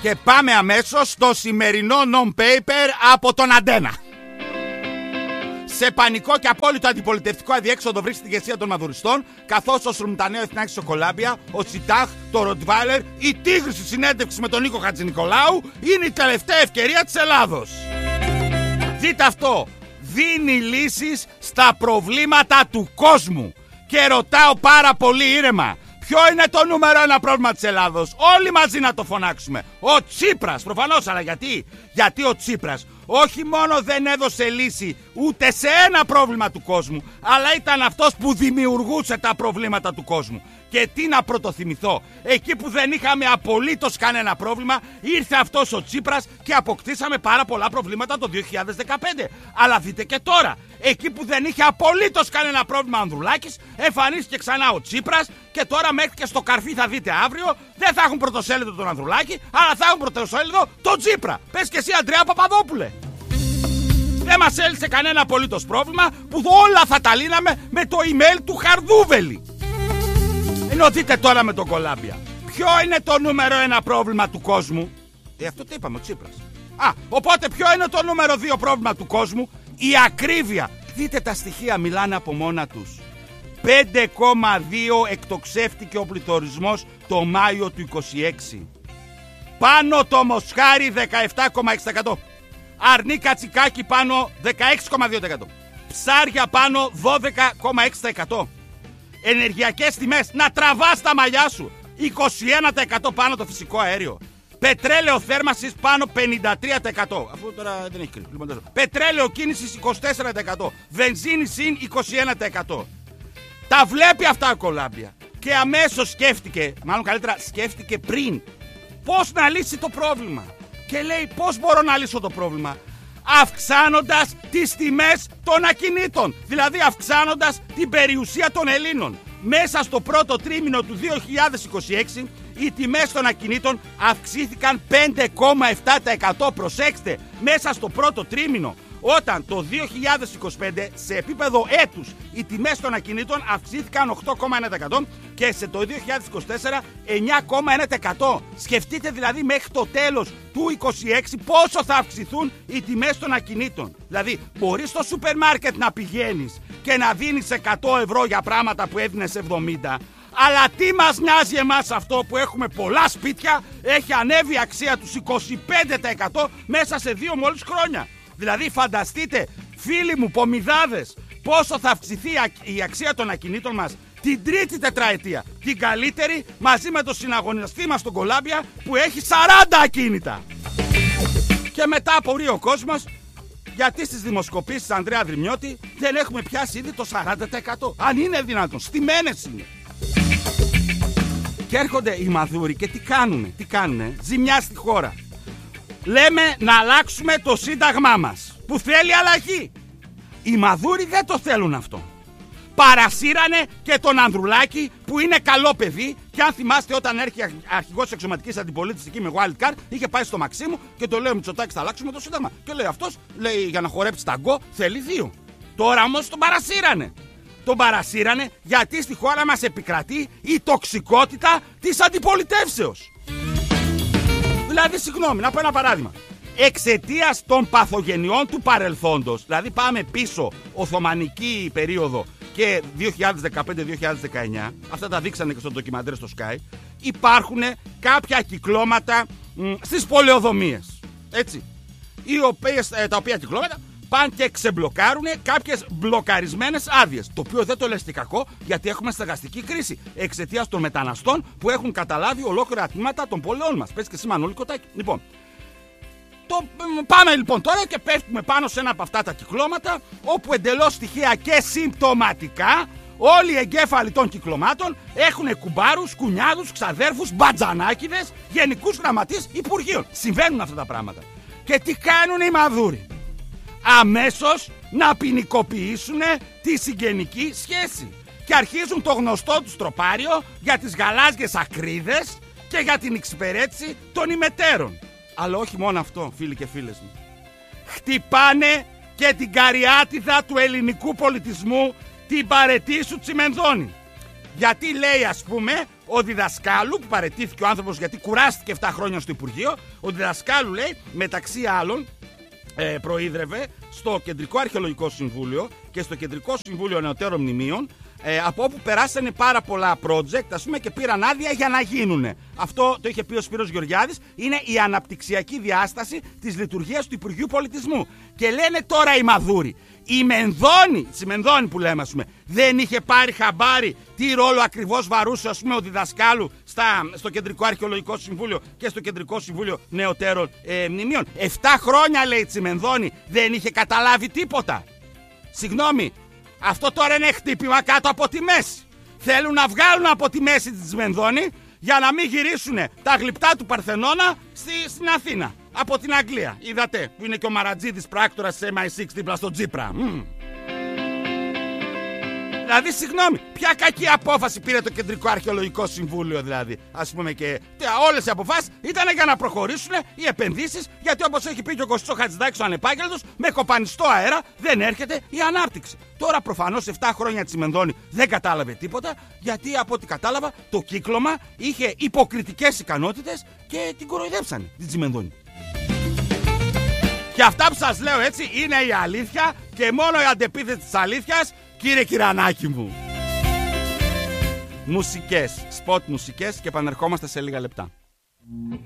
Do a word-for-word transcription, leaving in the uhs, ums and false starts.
Και πάμε αμέσως στο σημερινό non-paper από τον Αντένα. Σε πανικό και απόλυτο αντιπολιτευτικό αδιέξοδο βρίσκεται η ηγεσία των μαδουριστών, καθώς ο Σρουμτανέο Εθνάκης στο Κολάμπια, ο Τσιτάχ, το Ροτβάιλερ, η Τίγρη στη συνέντευξη με τον Νίκο Χατζηνικολάου είναι η τελευταία ευκαιρία της Ελλάδος. Δείτε αυτό. Δίνει λύσεις στα προβλήματα του κόσμου. Και ρωτάω πάρα πολύ ήρεμα, ποιο είναι το νούμερο ένα πρόβλημα της Ελλάδος? Όλοι μαζί να το φωνάξουμε. Ο Τσίπρας, προφανώς, αλλά γιατί? Γιατί ο Τσίπρας όχι μόνο δεν έδωσε λύση ούτε σε ένα πρόβλημα του κόσμου, αλλά ήταν αυτός που δημιουργούσε τα προβλήματα του κόσμου. Και τι να πρωτοθυμηθώ, εκεί που δεν είχαμε απολύτως κανένα πρόβλημα, ήρθε αυτός ο Τσίπρας και αποκτήσαμε πάρα πολλά προβλήματα το δύο χιλιάδες δεκαπέντε. Αλλά δείτε και τώρα, εκεί που δεν είχε απολύτως κανένα πρόβλημα ο Ανδρουλάκης, εμφανίστηκε ξανά ο Τσίπρας και τώρα μέχρι και στο καρφί θα δείτε αύριο, δεν θα έχουν πρωτοσέλιδο τον Ανδρουλάκη, αλλά θα έχουν πρωτοσέλιδο τον Τσίπρα. Πες και εσύ, Αντρέα Παπαδόπουλε. Δεν μας έλυσε κανένα απολύτως πρόβλημα που όλα θα τα λύναμε με το email του Χαρδούβελη. Ενώ δείτε τώρα με τον Κολάμπια. Ποιο είναι το νούμερο ένα πρόβλημα του κόσμου? Ε, αυτό το είπαμε, ο Τσίπρας. Α, οπότε ποιο είναι το νούμερο δύο πρόβλημα του κόσμου? Η ακρίβεια. Δείτε τα στοιχεία, μιλάνε από μόνα τους. πέντε κόμμα δύο εκτοξεύτηκε ο πληθωρισμός το Μάιο του είκοσι έξι. Πάνω το Μοσχάρι δεκαεπτά κόμμα έξι τοις εκατό. Αρνί Κατσικάκι πάνω δεκαέξι κόμμα δύο τοις εκατό. Ψάρια πάνω δώδεκα κόμμα έξι τοις εκατό. Ενεργειακές τιμές, να τραβάς τα μαλλιά σου, είκοσι ένα τοις εκατό πάνω το φυσικό αέριο. Πετρέλαιο θέρμανσης πάνω πενήντα τρία τοις εκατό. Αφού τώρα δεν έχει κρίση. Λοιπόν, πετρέλαιο κίνησης είκοσι τέσσερα τοις εκατό. Βενζίνη συν είκοσι ένα τοις εκατό. Τα βλέπει αυτά ο Κολάμπια. Και αμέσως σκέφτηκε, μάλλον καλύτερα σκέφτηκε πριν, πώς να λύσει το πρόβλημα. Και λέει, πώς μπορώ να λύσω το πρόβλημα? Αυξάνοντας τις τιμές των ακινήτων. Δηλαδή αυξάνοντας την περιουσία των Ελλήνων. Μέσα στο πρώτο τρίμηνο του δύο χιλιάδες είκοσι έξι οι τιμές των ακινήτων αυξήθηκαν πέντε κόμμα επτά τοις εκατό. Προσέξτε, μέσα στο πρώτο τρίμηνο. Όταν το δύο χιλιάδες είκοσι πέντε σε επίπεδο έτους οι τιμές των ακινήτων αυξήθηκαν οκτώ κόμμα ένα τοις εκατό και σε το δύο χιλιάδες είκοσι τέσσερα εννιά κόμμα ένα τοις εκατό. Σκεφτείτε δηλαδή μέχρι το τέλος του είκοσι έξι πόσο θα αυξηθούν οι τιμές των ακινήτων. Δηλαδή μπορείς στο σούπερ μάρκετ να πηγαίνεις και να δίνεις εκατό ευρώ για πράγματα που έδινες εβδομήντα. Αλλά τι μας νοιάζει εμάς αυτό που έχουμε πολλά σπίτια, έχει ανέβει η αξία τους είκοσι πέντε τοις εκατό μέσα σε δύο μόλις χρόνια. Δηλαδή φανταστείτε, φίλοι μου πομιδάδες, πόσο θα αυξηθεί η αξία των ακινήτων μας την τρίτη τετραετία. Την καλύτερη μαζί με το συναγωνιστή μας τον Κολάμπια που έχει σαράντα ακίνητα. Και μετά απορεί ο κόσμος γιατί στις δημοσκοπήσεις Ανδρέα Δρυμιώτη δεν έχουμε πιάσει ήδη το σαράντα τοις εκατό. Αν είναι δυνατόν, στημένες είναι. Και έρχονται οι μαδούροι και τι κάνουνε, τι κάνουνε, ζημιά στη χώρα. Λέμε να αλλάξουμε το σύνταγμά μας που θέλει αλλαγή. Οι μαδούροι δεν το θέλουν αυτό. Παρασύρανε και τον Ανδρουλάκη που είναι καλό παιδί. Και αν θυμάστε, όταν έρχεται αρχηγός της εξωματικής αντιπολίτευσης εκεί με wildcard, είχε πάει στο Μαξίμου και το λέει ο Μητσοτάκης θα αλλάξουμε το σύνταγμα. Και λέει αυτός, λέει για να χορέψει ταγκό θέλει δύο. Τώρα όμως τον παρασύρανε. Τον παρασύρανε γιατί στη χώρα μας επικρατεί η τοξικότητα της αντιπολιτεύσεως. Δηλαδή, συγγνώμη, να πω ένα παράδειγμα. Εξαιτίας των παθογενειών του παρελθόντος, δηλαδή πάμε πίσω Οθωμανική περίοδο και δύο χιλιάδες δεκαπέντε δύο χιλιάδες δεκαεννιά, αυτά τα δείξανε και στο ντοκιμαντέρ στο Sky, υπάρχουν κάποια κυκλώματα μ, στις πολεοδομίες. Έτσι. Οι οποίες, ε, τα οποία κυκλώματα πάνε και ξεμπλοκάρουν κάποιες μπλοκαρισμένες άδειες. Το οποίο δεν το λες και κακό, γιατί έχουμε στεγαστική κρίση εξαιτίας των μεταναστών που έχουν καταλάβει ολόκληρα τμήματα των πόλεων μας. Πες και εσύ, Μανώλη Κοτάκη. Λοιπόν, το, πάμε λοιπόν τώρα και πέφτουμε πάνω σε ένα από αυτά τα κυκλώματα, όπου εντελώς τυχαία και συμπτωματικά όλοι οι εγκέφαλοι των κυκλωμάτων έχουν κουμπάρους, κουνιάδους, ξαδέρφους, μπατζανάκηδες, γενικούς γραμματείς υπουργείων. Συμβαίνουν αυτά τα πράγματα. Και τι κάνουν οι μαδούροι? Αμέσως να ποινικοποιήσουν τη συγγενική σχέση. Και αρχίζουν το γνωστό τους τροπάριο για τις γαλάζιες ακρίδες και για την εξυπηρέτηση των ημετέρων. Αλλά όχι μόνο αυτό, φίλοι και φίλες μου. Χτυπάνε και την καριάτιδα του ελληνικού πολιτισμού, την Παρετήσου Τσιμενδόνη. Γιατί λέει, ας πούμε, ο διδασκάλου που παραιτήθηκε ο άνθρωπος γιατί κουράστηκε επτά χρόνια στο Υπουργείο, ο διδασκάλου λέει, μεταξύ άλλων, ε, προείδρευε στο Κεντρικό Αρχαιολογικό Συμβούλιο και στο Κεντρικό Συμβούλιο Νεωτέρων Μνημείων, ε, από όπου περάσανε πάρα πολλά project, ας πούμε, και πήραν άδεια για να γίνουνε. Αυτό το είχε πει ο Σπύρος Γεωργιάδης, είναι η αναπτυξιακή διάσταση της λειτουργίας του Υπουργείου Πολιτισμού. Και λένε τώρα οι Μαδούροι, η Μενδώνη, η Μενδώνη που λέμε, ας πούμε, δεν είχε πάρει χαμπάρι τι ρόλο ακριβώς βαρούσε, ας πούμε, ο διδασκάλου στα, στο Κεντρικό Αρχαιολογικό Συμβούλιο και στο Κεντρικό Συμβούλιο Νεωτέρων ε, Μνημείων. Εφτά χρόνια, λέει, η Τσιμενδώνη, δεν είχε καταλάβει τίποτα. Συγγνώμη, αυτό τώρα είναι χτύπημα κάτω από τη μέση. Θέλουν να βγάλουν από τη μέση τη Τσιμενδώνη για να μην γυρίσουν τα γλυπτά του Παρθενώνα στη, στην Αθήνα. Από την Αγγλία. Είδατε που είναι και ο Μαρατζίδης πράκτορας της εμ άι εξ δίπλα στο Τζίπρα. Mm. Δηλαδή, συγγνώμη, ποια κακή απόφαση πήρε το Κεντρικό Αρχαιολογικό Συμβούλιο, δηλαδή. Ας πούμε, και όλες οι αποφάσεις ήταν για να προχωρήσουν οι επενδύσεις, γιατί όπως έχει πει και ο Κωστής Χατζηδάκης ο ανεπάγγελτος, με κοπανιστό αέρα δεν έρχεται η ανάπτυξη. Τώρα προφανώς επτά χρόνια Τσιμενδώνη δεν κατάλαβε τίποτα, γιατί από ό,τι κατάλαβα το κύκλωμα είχε υποκριτικές ικανότητες και την κοροϊδέψανε την Τσιμενδώνη. Και αυτά που σας λέω, έτσι, είναι η αλήθεια και μόνο η αντεπίθεση της αλήθειας, κύριε Κυρανάκη μου. Μουσικές, σποτ μουσικές και επανερχόμαστε σε λίγα λεπτά.